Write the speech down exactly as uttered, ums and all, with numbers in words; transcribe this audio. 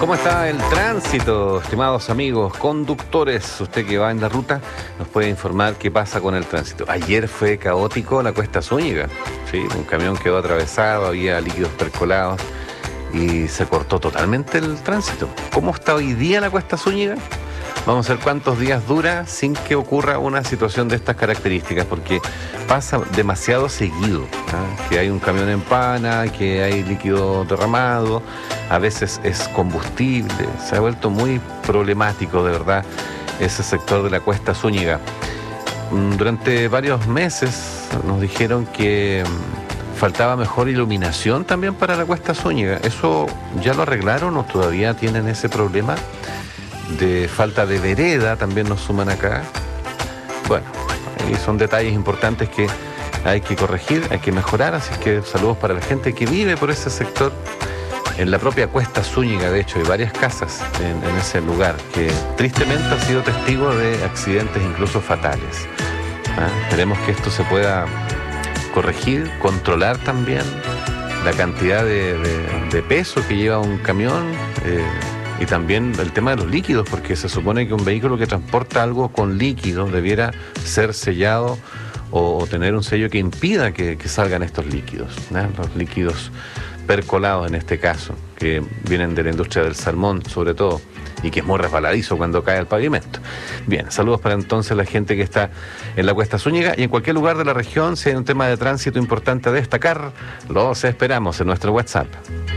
¿Cómo está el tránsito, estimados amigos conductores? Usted que va en la ruta nos puede informar qué pasa con el tránsito. Ayer fue caótico la Cuesta Zúñiga, ¿sí? Un camión quedó atravesado, había líquidos percolados y se cortó totalmente el tránsito. ¿Cómo está hoy día la Cuesta Zúñiga? Vamos a ver cuántos días dura sin que ocurra una situación de estas características, porque pasa demasiado seguido, ¿eh? Que hay un camión en pana, que hay líquido derramado, a veces es combustible. Se ha vuelto muy problemático, de verdad, ese sector de la Cuesta Zúñiga. Durante varios meses nos dijeron que faltaba mejor iluminación también para la Cuesta Zúñiga. ¿Eso ya lo arreglaron o todavía tienen ese problema de falta de vereda? También nos suman acá. Bueno, ahí son detalles importantes que hay que corregir, hay que mejorar, así que saludos para la gente que vive por ese sector. En la propia Cuesta Zúñiga, de hecho, hay varias casas en, en ese lugar que tristemente ha sido testigo de accidentes incluso fatales. ¿Ah? Esperemos que esto se pueda corregir, controlar también la cantidad de, de, de peso que lleva un camión, eh, y también el tema de los líquidos, porque se supone que un vehículo que transporta algo con líquido debiera ser sellado o, o tener un sello que impida que, que salgan estos líquidos, ¿no? Los líquidos percolados en este caso, que vienen de la industria del salmón sobre todo, y que es muy resbaladizo cuando cae al pavimento. Bien, saludos para entonces la gente que está en la Cuesta Zúñiga y en cualquier lugar de la región. Si hay un tema de tránsito importante a destacar, los esperamos en nuestro WhatsApp.